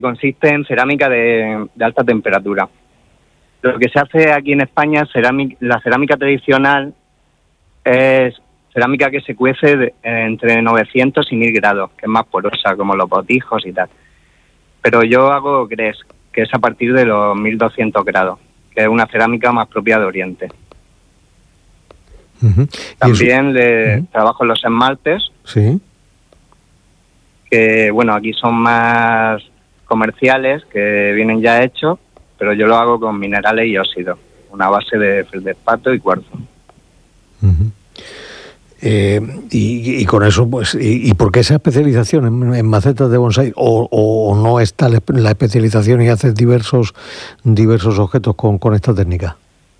consiste en cerámica de alta temperatura. Lo que se hace aquí en España, la cerámica tradicional, es cerámica que se cuece entre 900 y 1000 grados, que es más porosa, como los botijos y tal. Pero yo hago gres, que es a partir de los 1200 grados, que es una cerámica más propia de Oriente. Uh-huh. También trabajo en los esmaltes, sí, que bueno, aquí son más comerciales, que vienen ya hechos, pero yo lo hago con minerales y óxidos, una base de feldespato y cuarzo. Uh-huh. Y con eso, pues, ¿y por qué esa especialización en macetas de bonsái? ¿O no está la especialización y haces diversos objetos con esta técnica?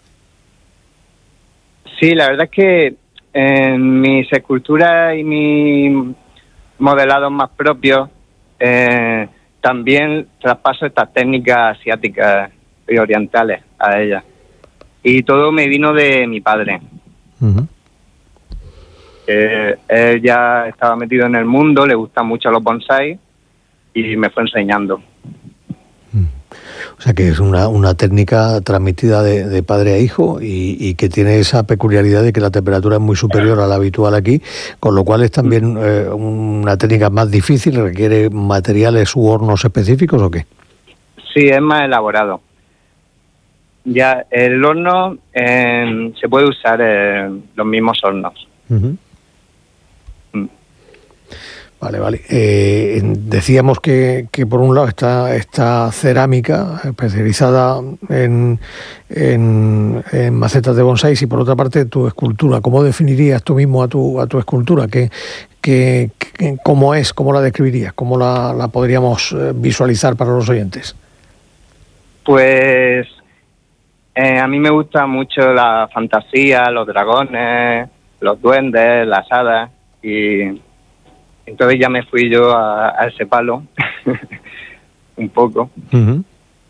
Sí, la verdad es que en mis esculturas y mis modelados más propios también traspaso estas técnicas asiáticas y orientales a ellas. Y todo me vino de mi padre. Uh-huh. Él ya estaba metido en el mundo, le gustan mucho los bonsái y me fue enseñando. O sea que es una técnica transmitida de padre a hijo y que tiene esa peculiaridad de que la temperatura es muy superior a la habitual aquí, con lo cual es también una técnica más difícil, requiere materiales u hornos específicos, ¿o qué? Sí, es más elaborado. Ya el horno se puede usar en los mismos hornos. Uh-huh. Vale. Decíamos que por un lado está esta cerámica especializada en macetas de bonsáis y por otra parte tu escultura. ¿Cómo definirías tú mismo a tu escultura? ¿Cómo es? ¿Cómo la describirías? ¿Cómo la podríamos visualizar para los oyentes? Pues a mí me gusta mucho la fantasía, los dragones, los duendes, las hadas y... Entonces ya me fui yo a ese palo, un poco. Uh-huh.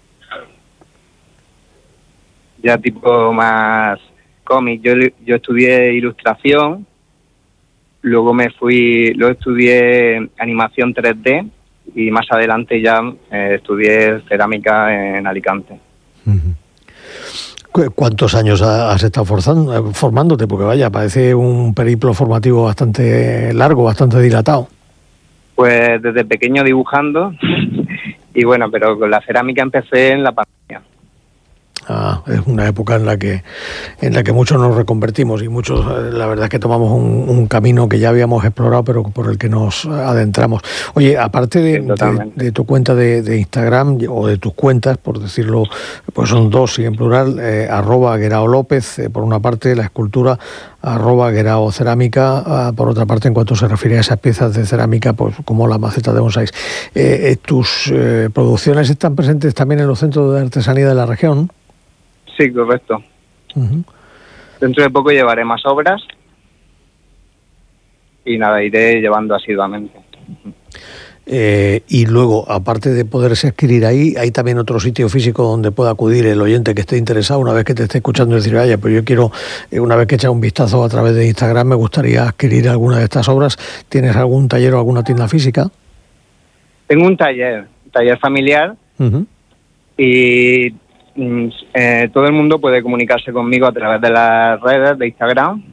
Ya tipo más cómic. Yo estudié ilustración, luego estudié animación 3D y más adelante ya estudié cerámica en Alicante. Uh-huh. ¿Cuántos años has estado formándote? Porque vaya, parece un periplo formativo bastante largo, bastante dilatado. Pues desde pequeño dibujando y bueno, pero con la cerámica empecé en la pandemia. Es una época en la que muchos nos reconvertimos y muchos, la verdad es que tomamos un camino que ya habíamos explorado, pero por el que nos adentramos. Oye, aparte de tu cuenta de Instagram o de tus cuentas, por decirlo, pues son dos y en plural, @Guerao López, por una parte, la escultura @Guerao Cerámica, por otra parte, en cuanto se refiere a esas piezas de cerámica, pues como la maceta de bonsáis. ¿Tus producciones están presentes también en los centros de artesanía de la región? Sí, correcto. Uh-huh. Dentro de poco llevaré más obras y nada, iré llevando asiduamente. Y luego, aparte de poderse adquirir ahí, hay también otro sitio físico donde pueda acudir el oyente que esté interesado, una vez que te esté escuchando, decir, vaya, pues yo quiero, una vez que echa un vistazo a través de Instagram, me gustaría adquirir alguna de estas obras. ¿Tienes algún taller o alguna tienda física? Tengo un taller familiar. Uh-huh. Y todo el mundo puede comunicarse conmigo a través de las redes de Instagram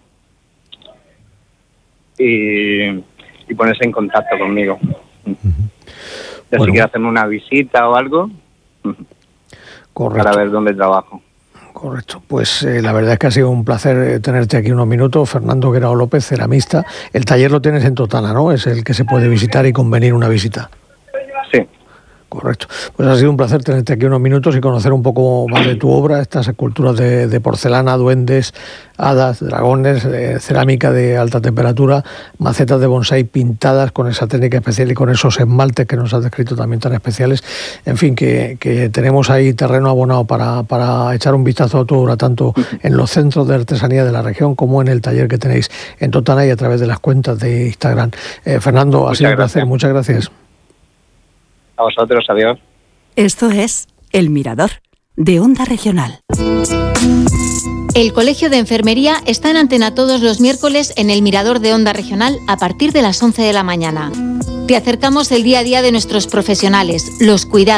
y ponerse en contacto conmigo. Ya si quiere hacerme una visita o algo, correcto, para ver dónde trabajo. Correcto, pues la verdad es que ha sido un placer tenerte aquí unos minutos. Fernando Guerao López, ceramista. El taller lo tienes en Totana, ¿no? Es el que se puede visitar y convenir una visita. Sí. Correcto. Pues ha sido un placer tenerte aquí unos minutos y conocer un poco más de tu obra, estas esculturas de porcelana, duendes, hadas, dragones, cerámica de alta temperatura, macetas de bonsái pintadas con esa técnica especial y con esos esmaltes que nos has descrito también tan especiales. En fin, que tenemos ahí terreno abonado para echar un vistazo a tu obra, tanto en los centros de artesanía de la región como en el taller que tenéis en Totana y a través de las cuentas de Instagram. Fernando, ha sido un placer. Muchas gracias. A vosotros, adiós. Esto es El Mirador, de Onda Regional. El Colegio de Enfermería está en antena todos los miércoles en El Mirador de Onda Regional a partir de las 11 de la mañana. Te acercamos el día a día de nuestros profesionales, los cuidados